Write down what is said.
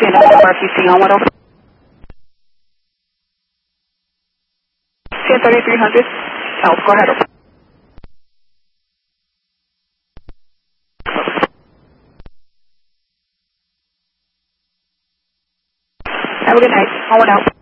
Stand up, RTC on what over? 103300. Health, go ahead. Have a good night. On out.